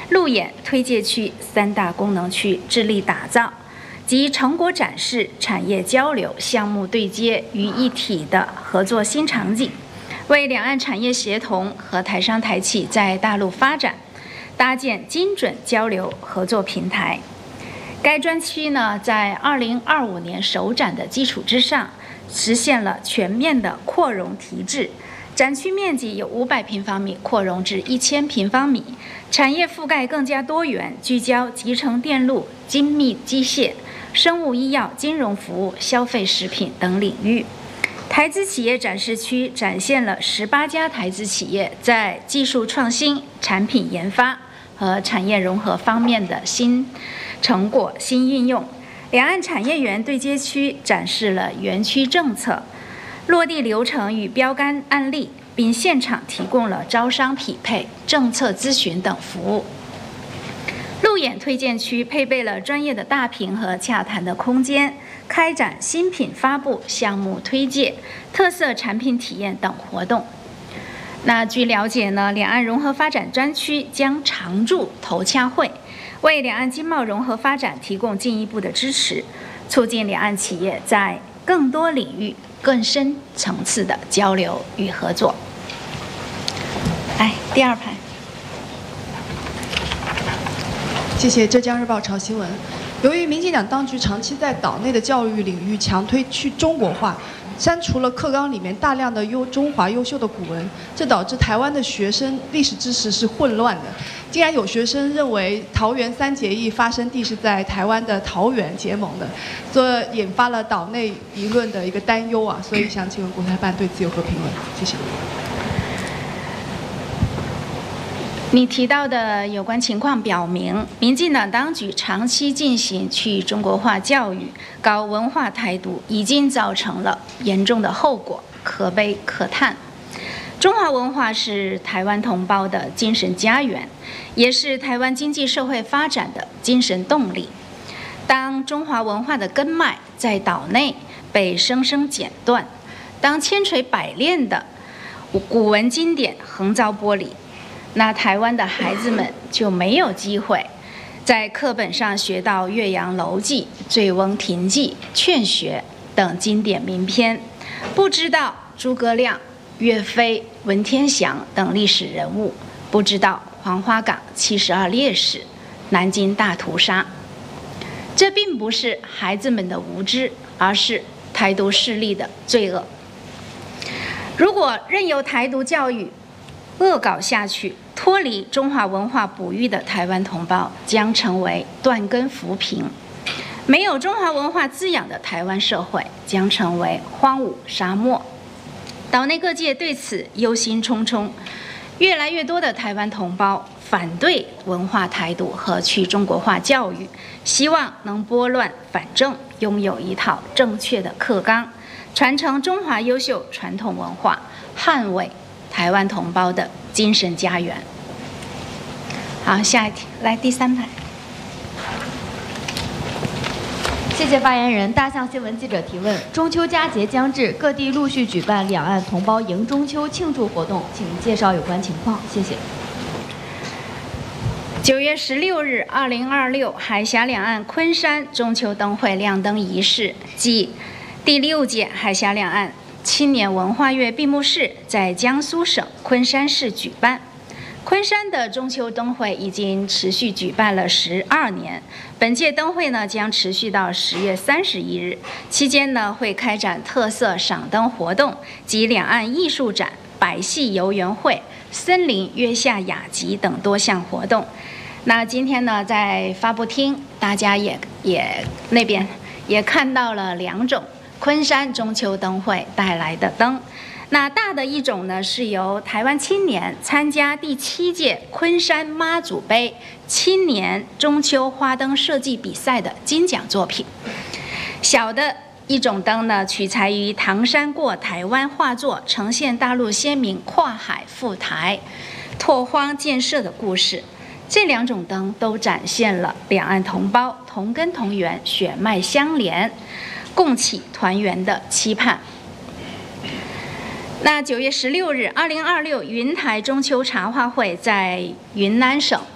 路演推介区3大功能区致力打造集成果展示、产业交流、项目对接于一体的合作新场景，为两岸产业协同和台商台企在大陆发展搭建精准交流合作平台。该专区呢，在2025年首展的基础之上，实现了全面的扩容提质，展区面积由500平方米扩容至1000平方米，产业覆盖更加多元，聚焦集成电路、精密机械、生物医药、金融服务、消费食品等领域。台资企业展示区展现了18家台资企业在技术创新、产品研发和产业融合方面的新成果、新应用。两岸产业园对接区展示了园区政策、落地流程与标杆案例，并现场提供了招商匹配、政策咨询等服务。路演推荐区配备了专业的大屏和洽谈的空间，开展新品发布、项目推介、特色产品体验等活动。那据了解呢，两岸融合发展专区将常驻头洽会，为两岸经贸融合发展提供进一步的支持，促进两岸企业在更多领域、更深层次的交流与合作。来，第2排。 谢谢浙江日报潮新闻。由于民进党当局长期在岛内的教育领域强推去中国化，删除了课纲里面大量的中华优秀的古文，这导致台湾的学生历史知识是混乱的。竟然有学生认为桃园3结义发生地是在台湾的桃园结盟的，这引发了岛内舆论的一个担忧啊。所以想请问国台办对此有何评论？谢谢。 你提到的有关情况表明，民进党当局长期进行去中国化教育、搞文化台独，已经造成了严重的后果，可悲可叹。中华文化是台湾同胞的精神家园，也是台湾经济社会发展的精神动力。当中华文化的根脉在岛内被生生剪断，当千锤百炼的古文经典横遭剥离，那台湾的孩子们就没有机会在课本上学到《岳阳楼记》《醉翁亭记》《劝学》等经典名篇，不知道诸葛亮、岳飞、文天祥等历史人物，不知道黄花岗72烈士、南京大屠杀。这并不是孩子们的无知，而是台独势力的罪恶。如果任由台独教育恶搞下去，脱离中华文化哺育的台湾同胞将成为断根浮萍，没有中华文化滋养的台湾社会将成为荒芜沙漠。岛内各界对此忧心忡忡，越来越多的台湾同胞反对文化台独和去中国化教育，希望能拨乱反正，拥有一套正确的课纲，传承中华优秀传统文化，捍卫台湾同胞的精神家园。好，下一题，来第3排。 谢谢发言人。大象新闻记者提问：中秋佳节将至，各地陆续举办两岸同胞迎中秋庆祝活动，请介绍有关情况。谢谢。 9月16日，2026海峡两岸昆山中秋灯会亮灯仪式暨第6届海峡两岸青年文化月闭幕式在江苏省昆山市举办。昆山的中秋灯会已经持续举办了12年，本届灯会呢将持续到10月31日，期间呢会开展特色赏灯活动及两岸艺术展、百戏游园会、森林月下雅集等多项活动。那今天呢，在发布厅，大家也那边也看到了2种昆山中秋灯会带来的灯。那大的一种呢，是由台湾青年参加第7届昆山妈祖杯青年中秋花灯设计比赛的金奖作品。小的一种灯呢，取材于唐山过台湾画作，呈现大陆先民跨海赴台、拓荒建设的故事。这2种灯都展现了两岸同胞同根同源、血脉相连、共启团圆的期盼。那9月16日，2026云台中秋茶话会在云南省